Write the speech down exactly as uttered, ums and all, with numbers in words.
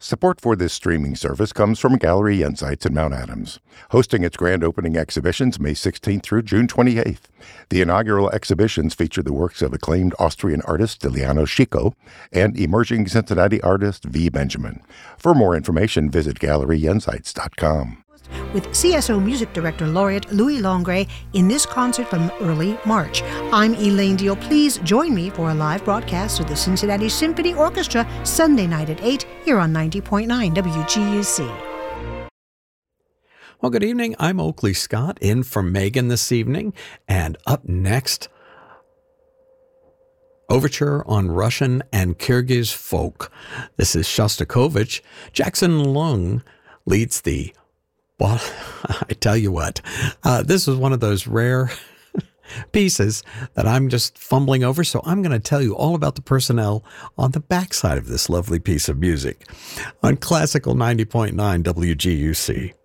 Support for this streaming service comes from Gallery Insights in Mount Adams, hosting its grand opening exhibitions May sixteenth through June twenty-eighth. The inaugural exhibitions feature the works of acclaimed Austrian artist Stiliano Chico and emerging Cincinnati artist V. Benjamin. For more information, visit gallery insights dot com. With C S O Music Director Laureate Louis Longray in this concert from early March. I'm Elaine Deal. Please join me for a live broadcast of the Cincinnati Symphony Orchestra Sunday night at eight here on ninety point nine W G U C. Well, good evening. I'm Oakley Scott in for Megan this evening. And up next, Overture on Russian and Kyrgyz Folk. This is Shostakovich. Jackson Lung leads the Well, I tell you what, uh, this is one of those rare pieces that I'm just fumbling over, so I'm going to tell you all about the personnel on the backside of this lovely piece of music on Classical ninety point nine W G U C.